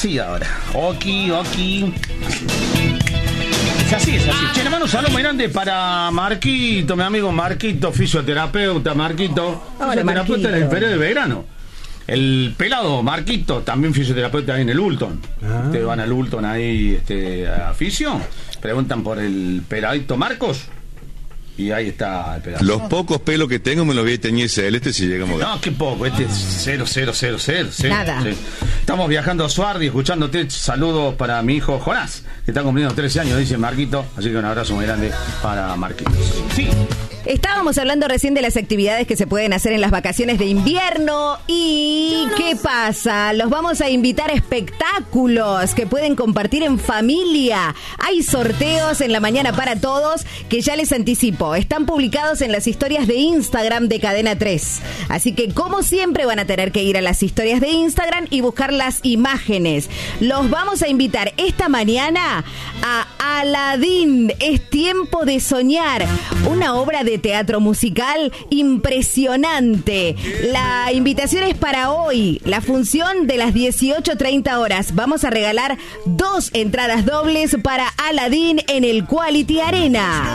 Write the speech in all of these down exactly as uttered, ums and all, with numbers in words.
así ahora. Oki, oki. Es así, es así. Che, le mando un saludo muy grande para Marquito, mi amigo Marquito, fisioterapeuta, Marquito. Hola, Fisioterapeuta en el periodo de verano. El pelado Marquito, también fisioterapeuta ahí en el Ulton. Ah. Ustedes van al Ulton ahí, este, a fisio. Preguntan por el peladito Marcos. Y ahí está el pedazo. Los pocos pelos que tengo me los voy a teñir celeste si llegamos. No, qué poco, este es cero, cero, cero, cero. Nada. Sí. Estamos viajando a Suardi, escuchándote. Saludos para mi hijo Jonás, que está cumpliendo trece años, dice Marquito. Así que un abrazo muy grande para Marquito. Sí. Estábamos hablando recién de las actividades que se pueden hacer en las vacaciones de invierno. ¿Y qué pasa? Los vamos a invitar a espectáculos que pueden compartir en familia. Hay sorteos en la mañana para todos que ya les anticipo. Están publicados en las historias de Instagram de Cadena tres. Así que, como siempre, van a tener que ir a las historias de Instagram y buscar las imágenes. Los vamos a invitar esta mañana a Aladín. Es tiempo de soñar. Una obra de teatro musical impresionante. La invitación es para hoy, la función de las dieciocho treinta horas. Vamos a regalar dos entradas dobles para Aladín en el Quality Arena.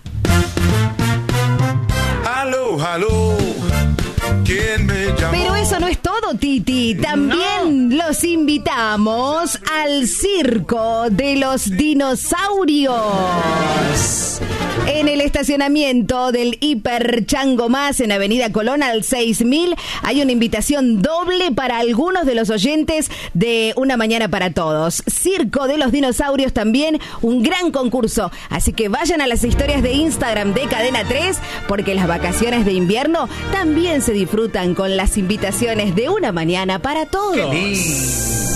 Aló, aló. ¿Quién me llamó? Pero eso no es todo, Titi. También no. Los invitamos al Circo de los Dinosaurios. En el estacionamiento del Hiper Chango Más en Avenida Colón al seis mil hay una invitación doble para algunos de los oyentes de Una Mañana para Todos. Circo de los Dinosaurios también, un gran concurso. Así que vayan a las historias de Instagram de Cadena tres porque las vacaciones de invierno también se disfrutan con las invitaciones de Una Mañana para Todos.